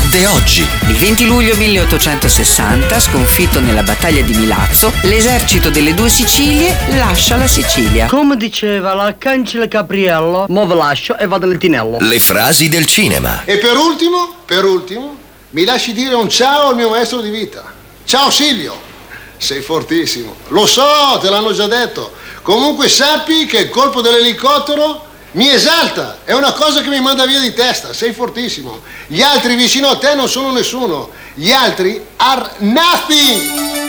accadde oggi. Il 20 luglio 1860, sconfitto nella battaglia di Milazzo, l'esercito delle due Sicilie lascia la Sicilia. Come diceva l'arcangelo Gabriello, mo ve lascio e vado all'Intinello. Le frasi del cinema. E per ultimo, mi lasci dire un ciao al mio maestro di vita. Ciao Silvio, sei fortissimo. Lo so, te l'hanno già detto. Comunque sappi che il colpo dell'elicottero mi esalta, è una cosa che mi manda via di testa, sei fortissimo. Gli altri vicino a te non sono nessuno, gli altri are nothing.